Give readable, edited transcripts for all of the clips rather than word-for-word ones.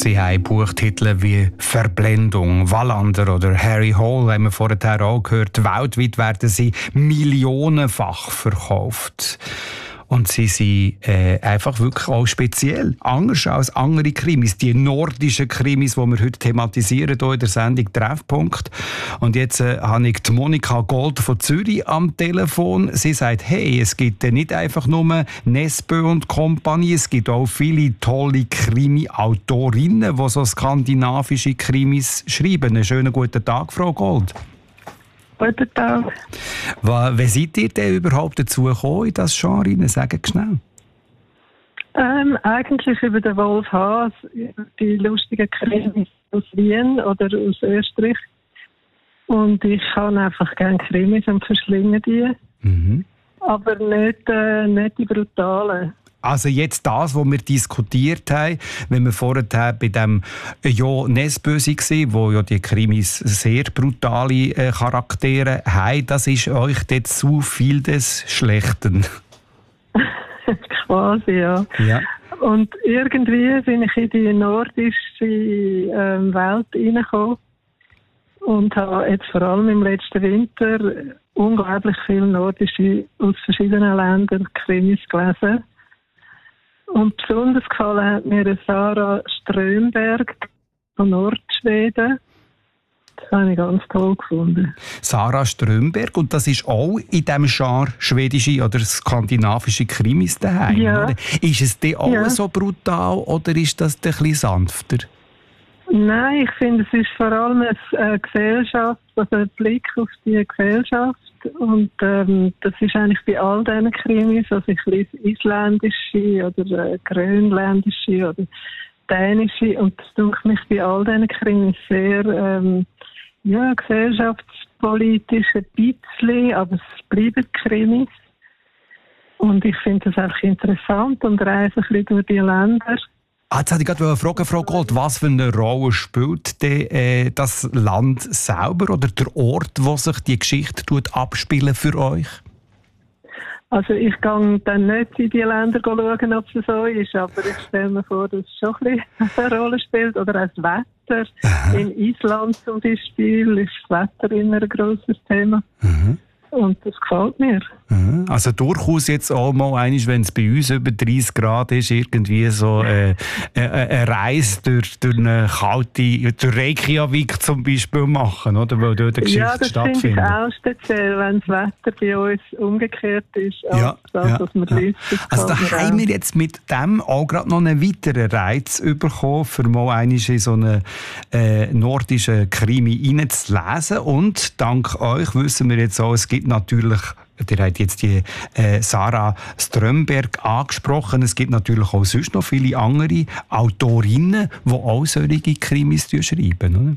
Sie haben Buchtitel wie «Verblendung», «Wallander» oder «Harry Hole», haben wir vorher auch gehört. Weltweit werden sie millionenfach verkauft. Und sie sind einfach wirklich auch speziell. Anders als andere Krimis. Die nordischen Krimis, die wir heute thematisieren, hier in der Sendung «Treffpunkt». Und jetzt habe ich die Monika Gold von Zürich am Telefon. Sie sagt, hey, es gibt nicht einfach nur Nesbø und Kompanie, es gibt auch viele tolle Krimi-Autorinnen, die so skandinavische Krimis schreiben. Einen schönen guten Tag, Frau Gold. Guten Tag. Wie seid ihr denn überhaupt dazu gekommen, in das Genre? Sagen Sie schnell. Eigentlich über den Wolf Haas, die lustigen Krimis aus Wien oder aus Österreich. Und ich kann einfach gerne Krimis und verschlinge die. Mhm. Aber nicht die brutalen. Also jetzt das, was wir diskutiert haben, wenn wir vorher bei dem Jo Nesbø waren, wo ja die Krimis sehr brutale Charaktere haben, das ist euch dort zu viel des Schlechten. Quasi, ja. Und irgendwie bin ich in die nordische Welt reingekommen und habe jetzt vor allem im letzten Winter unglaublich viele nordische aus verschiedenen Ländern Krimis gelesen. Und besonders gefallen hat mir Sara Strömberg von Nordschweden. Das habe ich ganz toll gefunden. Sara Strömberg, und das ist auch in diesem Genre schwedische oder skandinavische Krimis daheim, ja. Oder? Ist es denn auch so brutal oder ist das ein bisschen sanfter? Nein, ich finde, es ist vor allem eine Gesellschaft, also ein Blick auf die Gesellschaft. Und das ist eigentlich bei all diesen Krimis, also ich lese isländische oder grönländische oder dänische, und das tut mich bei all diesen Krimis sehr gesellschaftspolitisch ein bisschen, aber es bleiben Krimis. Und ich finde das einfach interessant und reise ein bisschen durch die Länder. Jetzt wollte ich gerade fragen, Frau Gold, was für eine Rolle spielt das Land selber oder der Ort, wo sich die Geschichte abspielen für euch? Also ich gehe dann nicht in die Länder schauen, ob es so ist, aber ich stelle mir vor, dass es schon ein bisschen eine Rolle spielt. Oder auch das Wetter. Aha. In Island zum Beispiel ist das Wetter immer ein grosses Thema. Mhm. Und das gefällt mir. Also durchaus jetzt auch mal einmal, wenn es bei uns über 30 Grad ist, irgendwie so eine Reise durch eine kalte, durch Reykjavik zum Beispiel machen, oder? Weil dort eine Geschichte stattfindet. Ja, das finde ich auch speziell, wenn das Wetter bei uns umgekehrt ist. Was wir lesen, also da haben wir jetzt mit dem auch gerade noch einen weiteren Reiz bekommen, für mal einmal in so einen nordischen Krimi reinzulesen. Und dank euch wissen wir jetzt auch, es gibt natürlich, ihr habt jetzt die Sara Strömberg angesprochen, es gibt natürlich auch sonst noch viele andere Autorinnen, die auch solche Krimis schreiben, oder?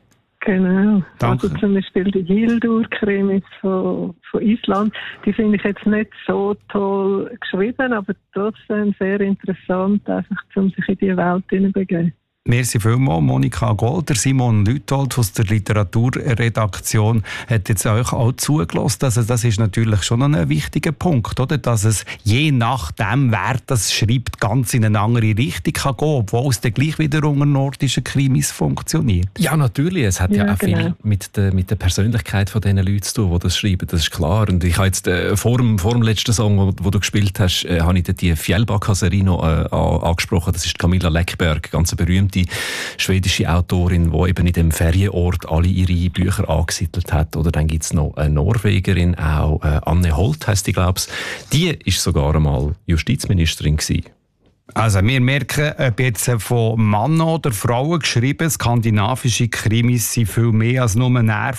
Genau. Danke. Also zum Beispiel die Hildur-Krimis von Island, die finde ich jetzt nicht so toll geschrieben, aber trotzdem sehr interessant, einfach um sich in die Welt hineinzubegeben. Merci vielmals, Monika Gold. Simon Lüthold aus der Literaturredaktion hat jetzt euch auch zugelassen. Also das ist natürlich schon ein wichtiger Punkt, oder? Dass es je nachdem, wer das schreibt, ganz in eine andere Richtung kann gehen, obwohl es dann gleich wieder unter nordischen Krimis funktioniert. Ja, natürlich. Es hat ja auch viel mit der Persönlichkeit von diesen Leuten zu tun, die das schreiben. Das ist klar. Und ich habe jetzt vor dem letzten Song, wo du gespielt hast, habe ich die Fjällbacka-Serie noch angesprochen. Das ist Camilla Läckberg, ganz berühmt. Die schwedische Autorin, die eben in dem Ferienort alle ihre Bücher angesiedelt hat. Oder dann gibt es noch eine Norwegerin, auch Anne Holt heisst die, glaube ich. Die ist sogar einmal Justizministerin gewesen. Also wir merken, ob jetzt von Mann oder Frauen geschrieben, skandinavische Krimis sind viel mehr als nur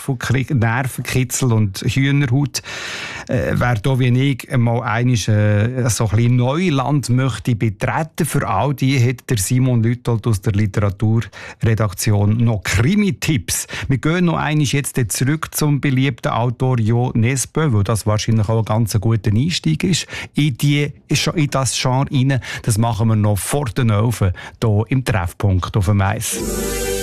Nervenkitzel und Hühnerhaut. Wer da wie ich mal einmal so ein bisschen Neuland möchte betreten, für all die hat der Simon Lüthold aus der Literaturredaktion noch Krimi-Tipps. Wir gehen noch einmal jetzt zurück zum beliebten Autor Jo Nesbø, weil das wahrscheinlich auch ein ganz guter Einstieg ist in das Genre rein. Das machen wir noch vor den Öfen hier im Treffpunkt auf dem Eis.